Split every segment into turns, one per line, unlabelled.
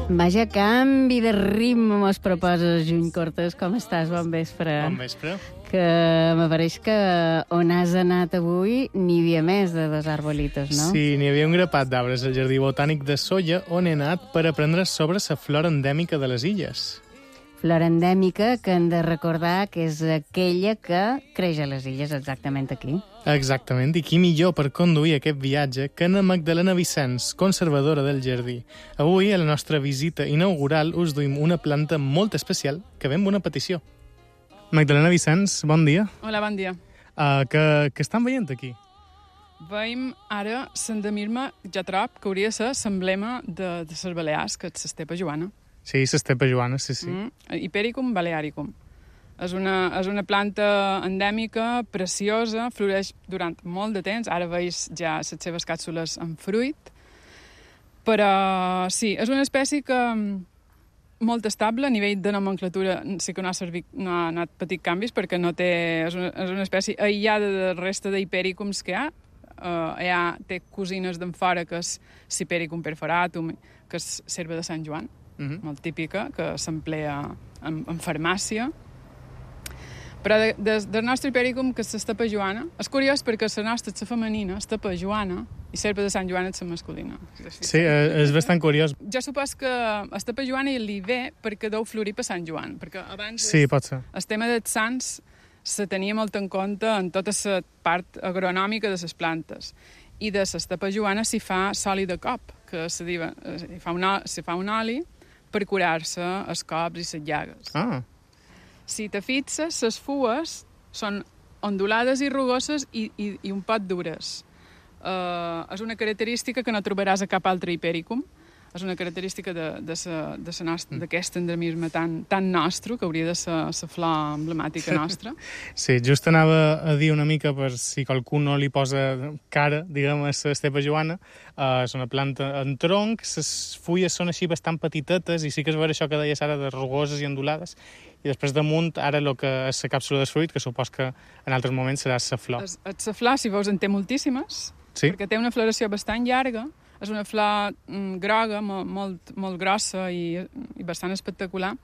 Vaja, canvi de ritme mos proposes, Juny Cortés. Com estàs? Bon vespre.
Bon vespre.
Que m'apareix que on has anat avui n'hi havia més de dos arbolitos, no?
Sí, n'hi havia un grapat d'arbres al Jardí Botànic de Sóller, on he anat per aprendre sobre la flora endèmica de les illes.
Flora endèmica que hem de recordar que és aquella que creix a les illes, exactament aquí.
Exactament, i qui millor per conduir aquest viatge que na Magdalena Vicens, conservadora del jardí. Avui, a la nostra visita inaugural, us duim una planta molt especial que ve amb una petició. Magdalena Vicens, bon dia.
Hola, bon dia.
Què estan veient aquí?
Veiem ara l'endemisme, ja trob, que hauria de ser l'emblema de les Balears, que és l'estepa joana.
Sí, l'estepa joana, sí.
Hipericum balearicum. És una planta endèmica, preciosa, floreix durant molt de temps. Ara veus ja les seves càpsules en fruit. Però sí, és una espècie que molt estable, a nivell de nomenclatura sí que no ha anat petit canvis, perquè no té, és una espècie aïllada de la resta d'hipericums que hi ha. Té cosines d'en fora, que és l'hipericum perforatum, que és l'herba de Sant Joan, molt típica, que s'emplea en farmàcia. Però del nostre hipericum, que és l'estepa joana, és curiós perquè la nostra és la femenina, estepa joana, i l'herba de Sant Joan és la masculina.
Sí, és bastant curiós.
Jo supos que estepa joana li ve perquè deu florir per Sant Joan, perquè abans
sí, pot ser.
El tema dels sants se tenia molt en compte en tota la part agronòmica de les plantes. I de l'estepa joana s'hi fa sòlid de cop, que s'hi fa un oli per curar-se els cops i les llagues. Si te fixes, les fues són ondulades i rugoses i un pot dures. És una característica que no trobaràs a cap altre hipericum. És una característica d'aquest endemisme tan nostre, que hauria de ser la flor emblemàtica nostra.
Sí, just anava a dir una mica, per si qualcú no li posa cara, diguem, a l'estepa joana, és una planta en tronc, les fulles són així bastant petitetes, i sí que es veure això que deies ara de rugoses i ondulades, i després damunt, ara el que és la càpsula de fruit, que supos que en altres moments serà la flor.
La flor, si veus, en té moltíssimes,
sí?
Perquè té una floració bastant llarga, és una flor groga, molt grossa i bastant espectacular.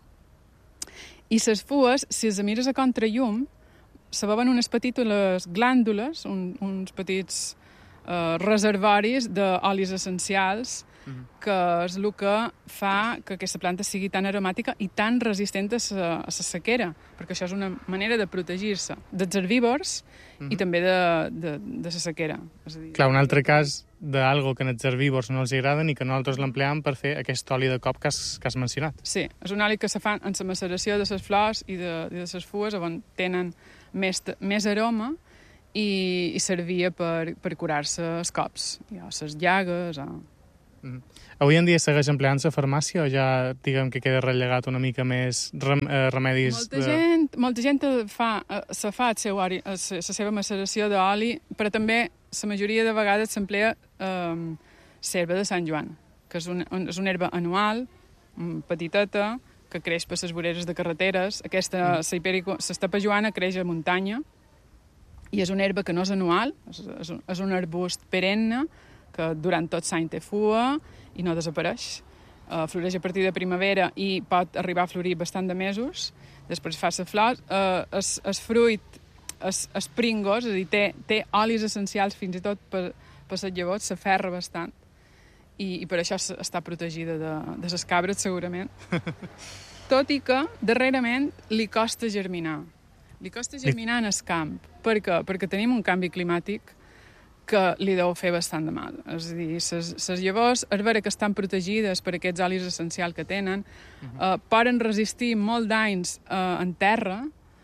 I les fues, si les mires a contrallum, se veuen unes petites glàndules, uns petits reservoris d'olis essencials, que és el que fa que aquesta planta sigui tan aromàtica i tan resistent a la sequera, perquè això és una manera de protegir-se dels herbívors i també de la sequera. És a dir,
clar, un altre cas d'algo que als herbívors no els agrada i que nosaltres l'empleam per fer aquest oli de cop que has mencionat.
Sí, és un oli que se fa en la maceració de les flors i de les fues, on tenen més aroma i servia per curar-se els cops, les llagues.
Avui en dia segueix empleant-se a farmàcia o ja, diguem, que queda relegat una mica més remedis?
Molta gent fa la seva maceració d'oli, però també la majoria de vegades s'emplea l'herba de Sant Joan, que és una herba anual, petiteta, que creix per les voreres de carreteres. L'estepa joana creix a muntanya i és una herba que no és anual, és un arbust perenne, que durant tot l'any té fua i no desapareix. Floreix a partir de primavera i pot arribar a florir bastant de mesos. Després fa la flor. El fruit és pringos, és a dir, té olis essencials fins i tot per les llavors, s'aferra bastant. I per això està protegida de les cabres, segurament. Tot i que, darrerament, li costa germinar. Li costa germinar en el camp. Per què? Perquè tenim un canvi climàtic que li deu fer bastant de mal. És a dir, les llavors, és vera que estan protegides per aquests olis essencials que tenen, poden resistir molt d'anys en terra,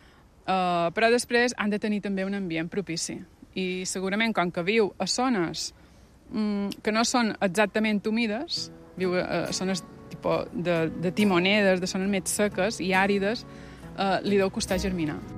però després han de tenir també un ambient propici. I segurament, com que viu a zones que no són exactament humides, viu a zones de timonedes, de zones més seques i àrides, li deu costar germinar.